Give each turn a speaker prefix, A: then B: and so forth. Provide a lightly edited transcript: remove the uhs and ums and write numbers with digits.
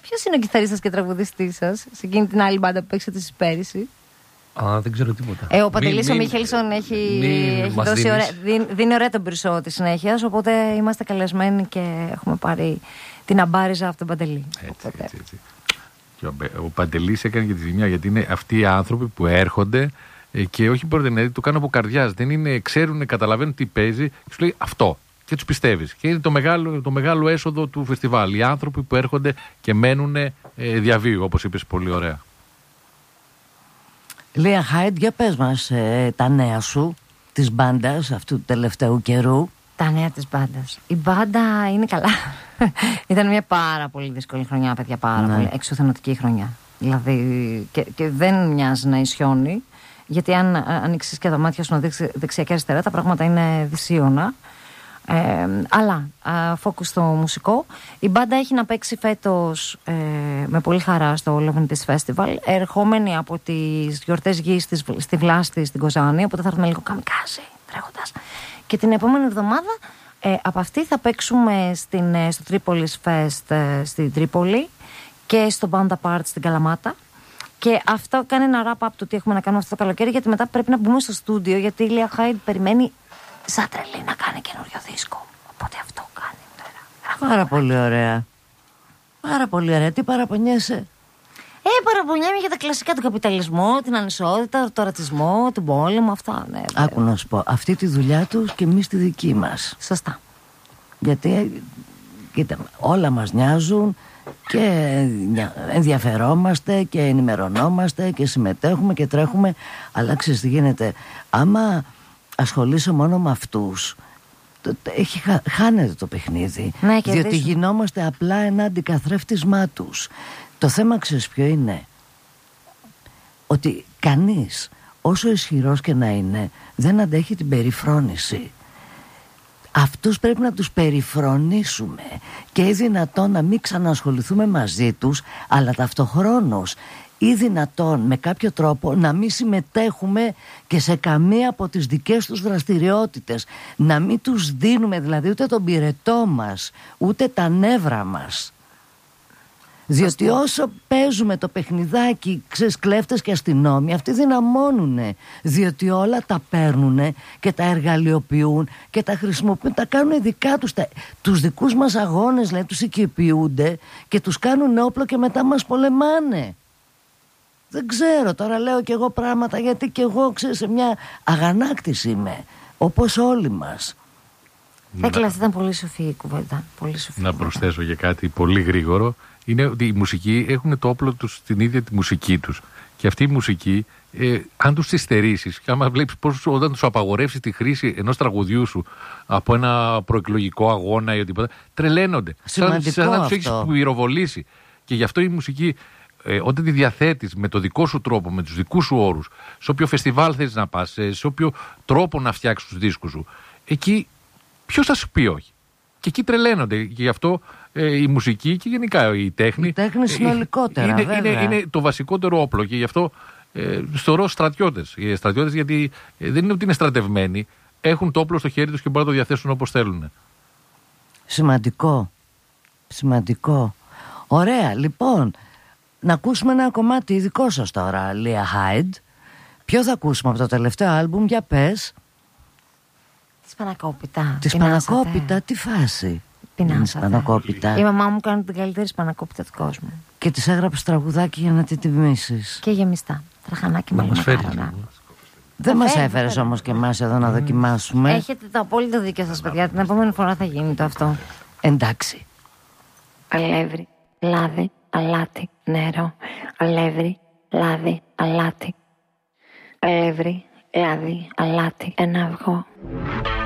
A: Ποιος είναι ο κιθαρίστας και τραγουδιστής σας σε εκείνη την άλλη μπάντα που παίξατε εσείς πέρυσι?
B: Δεν ξέρω τίποτα.
A: Ο Παντελής ο Μίχελσον έχει δώσει δίνει ωραία τον πυρσό της συνέχειας, οπότε είμαστε καλεσμένοι και έχουμε πάρει την αμπάριζα από τον Παντελή.
C: Έτσι. Και ο Παντελής έκανε και τη ζημιά, γιατί είναι αυτοί οι άνθρωποι που έρχονται και όχι μπορεί το κάνουν από καρδιάς. Δεν είναι, ξέρουν, καταλαβαίνουν τι παίζει και σου λέει αυτό. Και τους πιστεύεις. Και είναι το μεγάλο έσοδο του φεστιβάλ. Οι άνθρωποι που έρχονται και μένουν διαβίου, όπως είπες πολύ ωραία.
D: Λία Χάιντ, για πες μας τα νέα σου της μπάντας αυτού του τελευταίου καιρού.
A: Τα νέα της μπάντας. Η μπάντα είναι καλά. Ήταν μια πάρα πολύ δύσκολη χρονιά, παιδιά, πάρα πολύ. Εξουθενωτική χρονιά. Δηλαδή, και δεν μοιάζει να ισιώνει, γιατί αν ανοίξεις και τα μάτια σου να δείξεις δεξιά και αριστερά, τα πράγματα είναι δυσίωνα. Αλλά focus στο μουσικό. Η μπάντα έχει να παίξει φέτος με πολύ χαρά στο Leventis Festival, ερχόμενη από τις γιορτές γης στη Βλάστη στην Κοζάνη, οπότε θα έρθουμε λίγο καμικάζι τρέχοντας. Και την επόμενη εβδομάδα από αυτή θα παίξουμε στο Tripolis Fest στην Τρίπολη και στο Banda Part στην Καλαμάτα. Και αυτό κάνει ένα wrap-up του τι έχουμε να κάνουμε αυτό το καλοκαίρι, γιατί μετά πρέπει να μπούμε στο στούντιο, γιατί η Λία Χάιντ περιμένει σαν τρελή να κάνει καινούριο δίσκο. Οπότε αυτό κάνει τώρα.
D: Πάρα πολύ ωραία. Πάρα πολύ ωραία. Τι παραπονιέσαι?
A: Παραπονιέμαι για τα κλασικά του καπιταλισμού, την ανισότητα, τον ρατσισμό, τον πόλεμο, αυτά. Ναι,
D: άκου να σου πω, αυτή τη δουλειά τους και εμείς τη δική μας.
A: Σωστά.
D: Γιατί κοίτα, όλα μας νοιάζουν και ενδιαφερόμαστε και ενημερωνόμαστε και συμμετέχουμε και τρέχουμε. Αλλά ξέρεις τι γίνεται? Άμα ασχολείσαι μόνο με αυτούς, χάνεται το παιχνίδι.
A: Ναι,
D: διότι γινόμαστε απλά ένα αντικαθρέφτισμά τους. Το θέμα ξέρεις ποιο είναι? Ότι κανείς, όσο ισχυρός και να είναι, δεν αντέχει την περιφρόνηση. Αυτούς πρέπει να τους περιφρονήσουμε και ή δυνατόν να μην ξανασχοληθούμε μαζί τους, αλλά ταυτοχρόνως ή δυνατόν με κάποιο τρόπο να μην συμμετέχουμε και σε καμία από τις δικές τους δραστηριότητες, να μην τους δίνουμε δηλαδή ούτε τον πυρετό μας ούτε τα νεύρα μας. Διότι όσο παίζουμε το παιχνιδάκι, ξέρεις, κλέφτες και αστυνόμοι, αυτοί δυναμώνουνε. Διότι όλα τα παίρνουνε και τα εργαλειοποιούν και τα χρησιμοποιούν, τα κάνουν δικά τους. Τους δικούς μας αγώνες, δηλαδή, τους οικειοποιούνται και τους κάνουν όπλο και μετά μας πολεμάνε. Δεν ξέρω, τώρα λέω κι εγώ πράγματα, γιατί κι εγώ, ξέρεις, σε μια αγανάκτηση είμαι, όπως όλοι μας.
A: Έκλαση, ήταν πολύ σοφή η κουβέντα.
C: Να προσθέσω για κάτι πολύ γρήγορο. Είναι ότι οι μουσικοί έχουν το όπλο τους στην ίδια τη μουσική τους. Και αυτή η μουσική, αν τους τη στερήσεις, και άμα βλέπεις πώς όταν τους απαγορεύσεις τη χρήση ενός τραγουδιού σου από ένα προεκλογικό αγώνα ή οτιδήποτε, τρελαίνονται. Σαν να τους έχεις πυροβολήσει. Και γι' αυτό η μουσική, όταν τη διαθέτεις με το δικό σου τρόπο, με τους δικούς σου όρους, σε όποιο φεστιβάλ θέλεις να πας, σε όποιο τρόπο να φτιάξεις τους δίσκους σου, εκεί ποιος θα σου πει όχι? Και εκεί τρελαίνονται. Και γι' αυτό η μουσική και γενικά η τέχνη.
D: Η τέχνη συνολικότερα.
C: Είναι το βασικότερο όπλο. Και γι' αυτό θεωρώ στρατιώτες. Οι στρατιώτες, γιατί δεν είναι ότι είναι στρατευμένοι, έχουν το όπλο στο χέρι τους και μπορούν να το διαθέσουν όπως θέλουν.
D: Σημαντικό. Ωραία, λοιπόν. Να ακούσουμε ένα κομμάτι δικό σας τώρα, Λία Χάιντ. Ποιο θα ακούσουμε από το τελευταίο άλμπουμ, για πες?
A: Τη
D: Σπανακόπιτα, τι φάση? Σπανακόπιτα.
A: Η μαμά μου κάνει την καλύτερη σπανακόπιτα του κόσμου.
D: Και της έγραψε τραγουδάκι για να τη τιμήσεις.
A: Και γεμιστά. Τραχανάκι με λιμονάδα.
D: Δεν μας έφερες όμως και εμάς εδώ να δοκιμάσουμε.
A: Έχετε το απόλυτο δίκιο σας, παιδιά. Την επόμενη φορά θα γίνει το αυτό.
D: Εντάξει.
A: Αλεύρι, λάδι, αλάτι, νερό. Αλεύρι, λάδι, αλάτι. Αλεύρι, λάδι, αλάτι, ένα αυγό.